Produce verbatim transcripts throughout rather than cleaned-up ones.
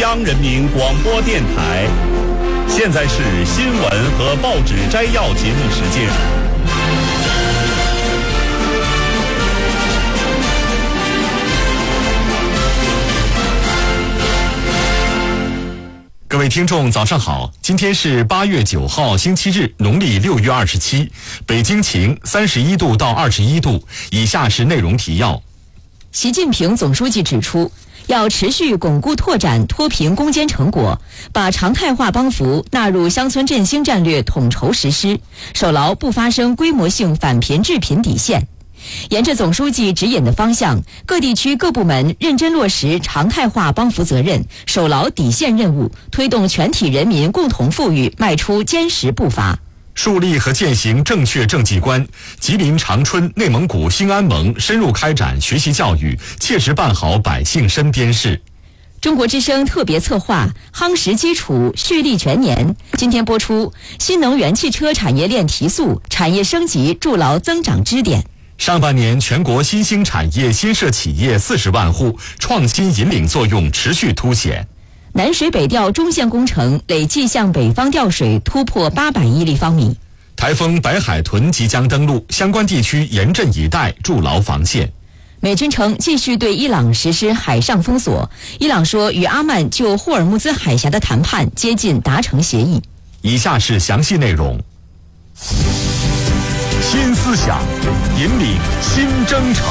央人民广播电台。现在是新闻和报纸摘要节目时间。 各位听众早上好，今天是八月九号星期日，农历六月二十七，北京晴，三十一度到二十一度。以下是内容提要。 习近平总书记指出，要持续巩固拓展脱贫攻坚成果，把常态化帮扶纳入乡村振兴战略统筹实施，守牢不发生规模性返贫致贫底线。沿着总书记指引的方向，各地区各部门认真落实常态化帮扶责任，守牢底线任务，推动全体人民共同富裕迈出坚实步伐。 树立和践行正确政绩观，吉林长春、内蒙古兴安盟深入开展学习教育，切实办好百姓身边事。 中国之声特别策划夯实基础，蓄力全年，今天播出新能源汽车产业链提速，产业升级筑牢增长支点。 上半年全国新兴产业新设企业四十万户，创新引领作用持续凸显。 南水北调中线工程累计向北方调水突破八百亿立方米。 台风白海豚即将登陆，相关地区严阵以待，筑牢防线。 美军称继续对伊朗实施海上封锁，伊朗说与阿曼就霍尔木兹海峡的谈判接近达成协议。 以下是详细内容。新思想，引领新征程。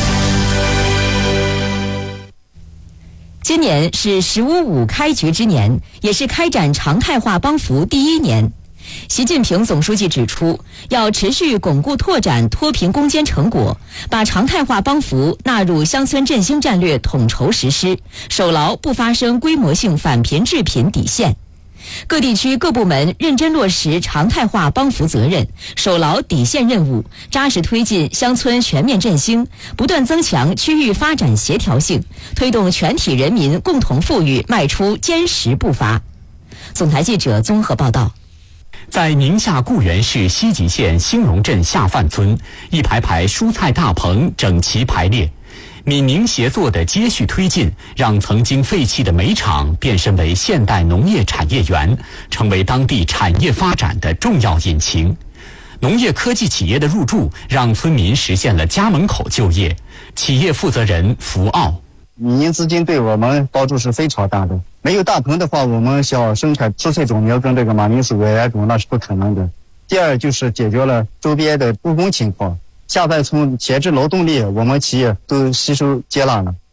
今年是“十五五”开局之年，也是开展常态化帮扶第一年。习近平总书记指出，要持续巩固拓展脱贫攻坚成果，把常态化帮扶纳入乡村振兴战略统筹实施，守牢不发生规模性返贫致贫底线。各地区各部门认真落实常态化帮扶责任，守牢底线任务，扎实推进乡村全面振兴，不断增强区域发展协调性，推动全体人民共同富裕迈出坚实步伐。总台记者综合报道。 在宁夏固原市西吉县兴荣镇下范村，一排排蔬菜大棚整齐排列，闽宁协作的接续推进，让曾经废弃的煤厂变身为现代农业产业园，成为当地产业发展的重要引擎。农业科技企业的入驻，让村民实现了家门口就业。企业负责人福奥： 民营资金对我们帮助是非常大的。没有大棚的话，我们想生产蔬菜种苗跟这个马铃薯、野芽种那是不可能的。第二就是解决了周边的务工情况。下半村闲置劳动力，我们企业都吸收接纳了。